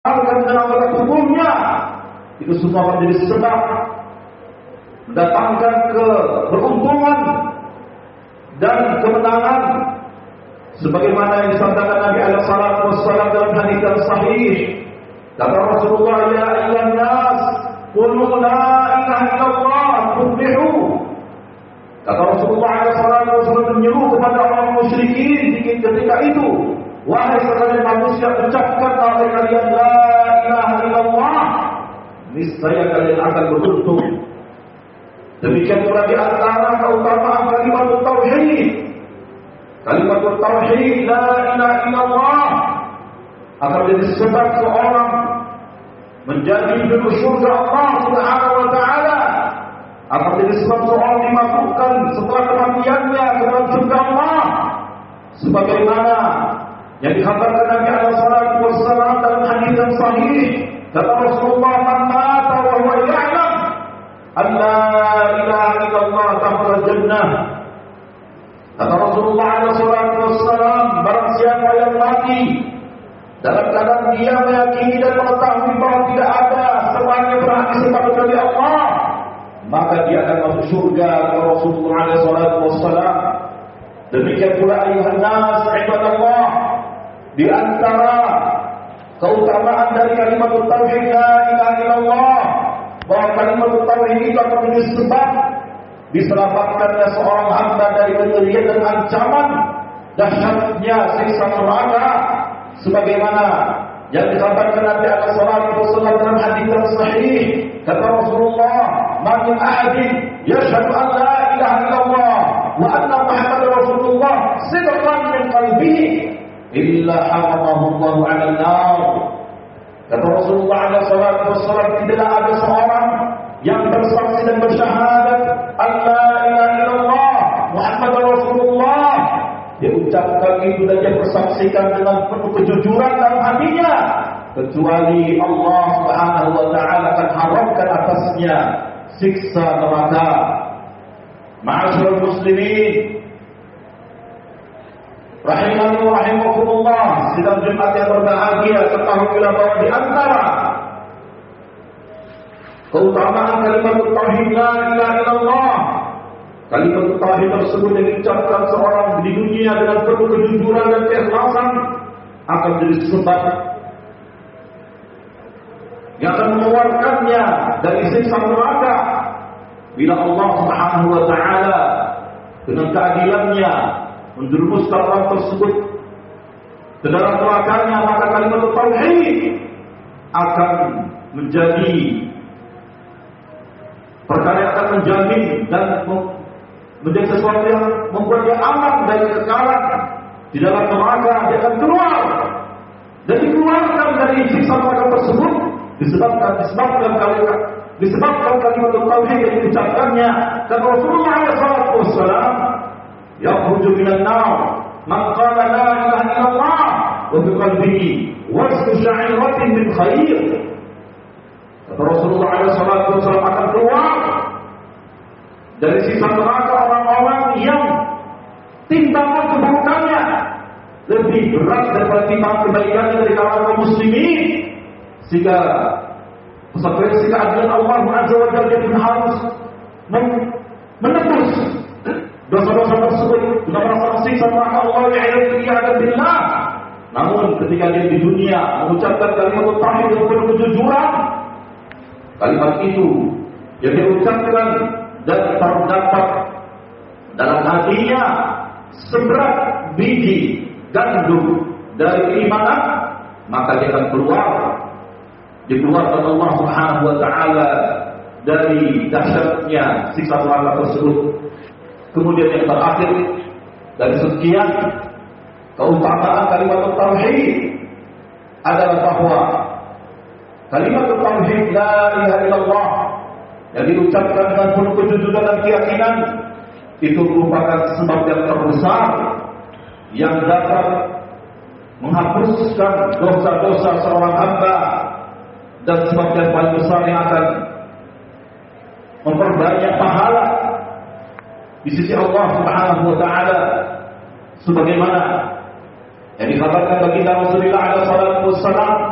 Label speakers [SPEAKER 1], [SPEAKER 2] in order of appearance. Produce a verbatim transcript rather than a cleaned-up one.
[SPEAKER 1] dan anggota tubuhnya, itu semua menjadi sebab mendatangkan keberuntungan dan kemenangan, sebagaimana yang disampaikan Nabi alaihi salatu wassalam dalam hadis yang sahih. Kata Rasulullah, ya ayyuhan nas, qulu la ilaha illallah tuflihu. Kata Rasulullah alaihi salatu wassalam menyeru kepada orang musyrikin ketika itu, wahai sekalian manusia, ucapkan kalian la ilaha illallah, niscaya kalian akan beruntung. Demikian pula di antara keutamaan kalimat tauhid. Kalimat tauhid la ilaha illallah akan menjadi sebab seorang menjadi penduduk surga Allah Subhanahu wa taala, akan menjadi sebab seorang dimasukkan setelah kematiannya ke dalam surga Allah, sebagaimana yang dikatakan Nabi alaihi salatu wassalam dalam hadis yang sahih. Kata Rasulullah, man mata wa huwa ya'lam an la ilaha illallah dakhala jannah. Kata Rasulullah alaihi salatu wassalam, barang siapa yang mati dalam keadaan dia meyakini dan mengetahui bahwa tidak ada sembahan yang berhak disembah kecuali Allah, maka dia akan masuk surga. Kata Rasulullah alaihi salatu wassalam. Demikian pula ayuhan nas ibadallah, di antara keutamaan dari kalimat tauhid la ilaha illallah, bahwa kalimat tauhid itu akan menjadi sebab diselamatkannya seorang hamba dari kejadian dan ancaman dahsyatnya siksa neraka, sebagaimana yang disampaikan Nabi alaihi salatu wasallam dalam hadis yang sahih. Kata Rasulullah, "Man min ahadin yashhadu an la ilaha illallah wa anna Muhammadar Rasulullah sidqan min qalbihi illa haramahu Allahu 'ala an-nar." Kata Rasulullah alaihi salatu wasallam, tidaklah ada seorang yang bersaksi dan bersyahadat alla ilaha illallah Muhammadar Rasulullah, dia ucapkan itu dan dia bersaksikan dengan penuh kejujuran dalam hatinya, kecuali Allah Subhanahu wa taala akan haramkan atasnya siksa neraka. Ma'asyiral muslimin rahimani wa rahimakumullah, sidang Jumat yang berbahagia, ketahuilah bahwa di antara keutamaan kalimat tauhid la ilaha illallah, kalimat tauhid tersebut yang diucapkan seorang di dunia dengan penuh kejujuran dan keikhlasan akan menjadi sebab yang akan mengeluarkannya dari siksa neraka. Bila Allah Subhanahu wa taala dengan keadilannya menjerumuskan orang tersebut ke dalam nerakanya, maka kalimat tauhid akan menjadi perkara yang akan menjamin dan menjadi sesuatu yang membuat dia aman dari kekekalan di dalam neraka. Dia akan keluar dan dikeluarkan dari siksa neraka tersebut disebabkan disebabkan kalimat disebabkan kalimat tauhid yang diucapkannya. Dan Rasulullah shallallahu alaihi wasallam, yakhruju minan nar man qala la ilaha illallah wa bi qalbihi wasfu sya'iratin min khair. Kata Rasulullah shallallahu alaihi wasallam, akan keluar dari siksa neraka orang-orang yang timbangan keburukannya lebih berat daripada timbangan kebaikannya dari kalangan kaum muslimin, sehingga konsekuensi keadilan Allah Azza wa Jalla dia harus menebus dosa-dosa tersebut dengan merasa siksa neraka Allah wa'iyadu billah. Namun ketika dia di dunia mengucapkan kalimat tauhid dengan penuh kejujuran, kalimat itu yang dia ucapkan dan terdapat dalam hatinya seberat biji gandum dari keimanan, maka dia akan keluar dikeluarkan Allah Subhanahu wa taala dari dahsyatnya siksa neraka tersebut. Kemudian yang terakhir dari sekian keutamaan kalimat tauhid adalah bahwa kalimat tauhid la ilaha illallah yang diucapkan dengan penuh kejujuran dan keyakinan itu merupakan sebab yang terbesar yang dapat menghapuskan dosa-dosa seorang hamba, dan sebab yang paling besar yang akan memperbanyak pahala di sisi Allah Subhanahu wa taala, sebagaimana yang dikatakan baginda Rasulullah alaihi salatu wassalam